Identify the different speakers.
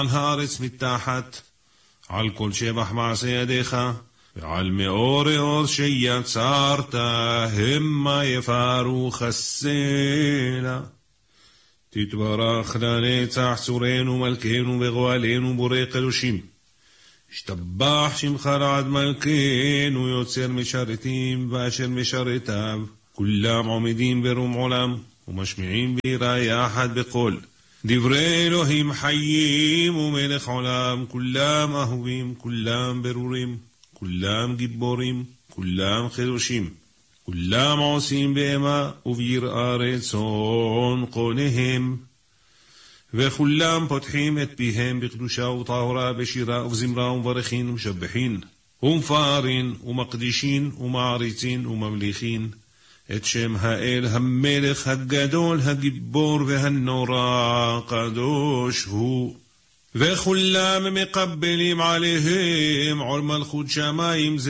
Speaker 1: הארץ מתחת, על כל שבח מעשה ידיך, ועל מאור אור שיצרת, המה יפרוך הסלע. תתברך לנצח צורנו מלכנו וגואלנו בורא קדושים. השתבח שמך לעד מלכנו יוצר משרתים ואשר משרתיו, כולם עומדים ברום עולם ומשמיעים בירה יחד בקול. דברי אלוהים חיים ומלך עולם, כולם אהובים, כולם ברורים, כולם גיבורים, כולם קדושים, כולם עושים בהמה וביראה רצון קונהם, וכולם פותחים את פיהם בקדושה וטהרה, בשירה ובזמרה ומברכין ומשבחין ומפארין ומקדישין ומעריצין וממליכין את שם האל המלך הגדול הגיבור והנורא קדוש הוא. וכולם מקבלים עליהם עול מלכות שמיים